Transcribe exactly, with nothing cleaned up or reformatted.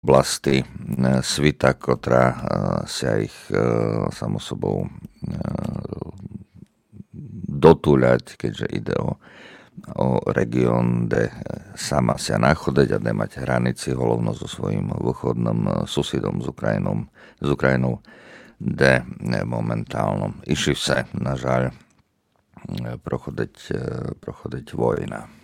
oblasti svita, ktorá sa ich samo sobou dotúľať, keďže ide o, o región, kde sama sa nachodeť a kde mať hranici holovno so svojím východným susedom s Ukrajinou, s Ukrajinou, kde momentálno išli sa, na žaľ, prochodeť, prochodeť vojna.